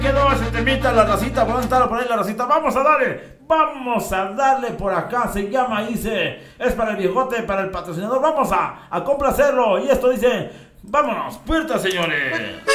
Quedó ese temita, la racita, ¿por dónde está por ahí la racita? Vamos a darle por acá, se llama, dice, es para el viejote, para el patrocinador, vamos a complacerlo, y esto dice, vámonos, puerta señores.